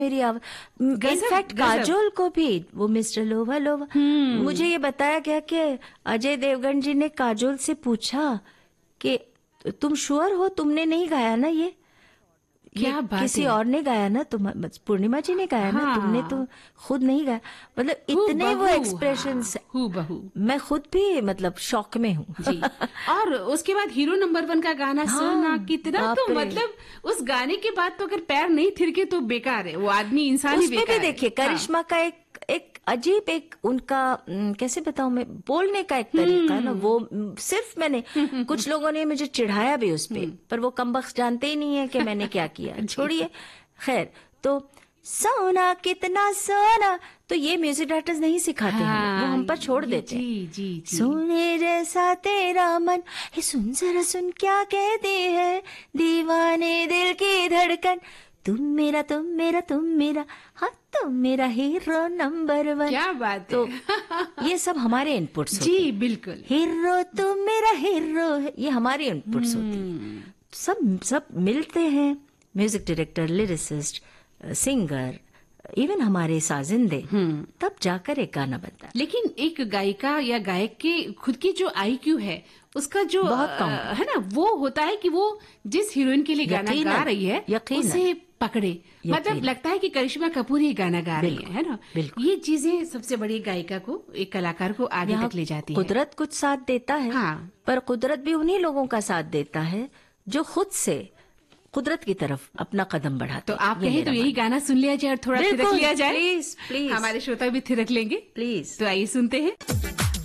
मेरी गजब, इनफैक्ट गजब। काजोल को भी वो मिस्टर लोवा लोवा, मुझे ये बताया गया कि अजय देवगन जी ने काजोल से पूछा कि तुम श्योर हो तुमने नहीं गाया ना ये क्या बात किसी है। और ने गाया ना, तुम पूर्णिमा जी ने गाया ना, तुमने तो खुद नहीं गाया। मतलब इतने वो एक्सप्रेशंस, हूबहू। मैं खुद भी मतलब शॉक में हूँ। जी। और उसके बाद हीरो नंबर 1 का गाना हाँ, सुनना कितना, बाप तो रे। मतलब उस गाने के बाद तो अगर पैर नहीं थिरके तो बेकार है, वो आदमी इंसान ही उसमें बेकार भी है। देखिए हाँ। करिश्मा का एक अजीब एक उनका कैसे बताऊं मैं, बोलने का एक तरीका है ना वो, सिर्फ मैंने कुछ लोगों ने मुझे चिढ़ाया भी उस पे, पर वो कमबख्त जानते ही नहीं है कि मैंने क्या किया, छोड़िए। खैर, तो सोना कितना सोना, तो ये म्यूजिक डायरेक्टर्स नहीं सिखाते हमें, वो हम पर छोड़ देते हैं। जी जी जी। सोने जैसा तेरा मन है, सुन जरा सुन क्या कहती है दीवाने दिल की धड़कन, तुम मेरा तुम मेरा तुम मेरा, हाँ तुम मेरा हीरो नंबर 1। क्या बात तो है। ये सब हमारे इनपुट्स होते जी हैं। बिल्कुल। हीरो तुम मेरा हीरो है, ये हमारे इनपुट्स होती है। सब मिलते हैं, music director, lyricist, singer, even हमारे साजिंदे, तब जाकर एक गाना बनता है। लेकिन एक गायिका या गायक के खुद की जो IQ है, उसका जो बहुत कम है ना, वो होता है कि वो जिस हीरोइन के लिए गाना यकीनन, गा रही है यकीनन। उसे पकड़े। मतलब यकीनन। लगता है कि करिश्मा कपूर ही गाना गा रही है ना। बिल्कुल। ये चीजें सबसे बड़ी गायिका को, एक कलाकार को आगे यहाँ तक ले जाती है। कुदरत कुछ साथ देता है, हाँ। पर कुदरत भी उन्हीं लोगों का साथ देता है जो खुद से कुदरत की तरफ अपना कदम बढ़ाते तो हैं। आप ये कहें तो मेरा यही गाना सुन लिया जाए और थोड़ा थिरक बिल्कुल, लिया जाए। प्लीज प्लीज, हमारे श्रोता भी थिरक लेंगे। प्लीज। तो आइए सुनते हैं।